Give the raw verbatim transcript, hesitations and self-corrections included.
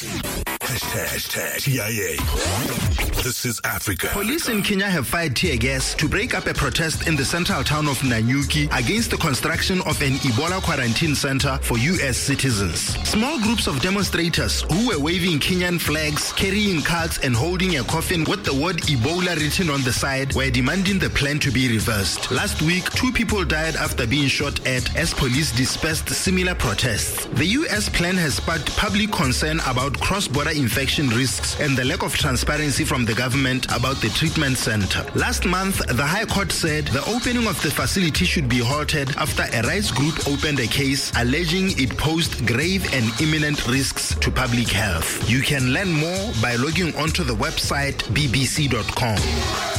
Hashtag T I A. This is Africa. Police in Kenya have fired tear gas to break up a protest in the central town of Nanyuki against the construction of an Ebola quarantine center for U S citizens. Small groups of demonstrators who were waving Kenyan flags, carrying cards and holding a coffin with the word Ebola written on the side were demanding the plan to be reversed. Last week, two people died after being shot at as police dispersed similar protests. The U S plan has sparked public concern about cross-border infection risks and the lack of transparency from the government about the treatment center. Last month, the High Court said the opening of the facility should be halted after a rights group opened a case alleging it posed grave and imminent risks to public health. You can learn more by logging onto the website b b c dot com.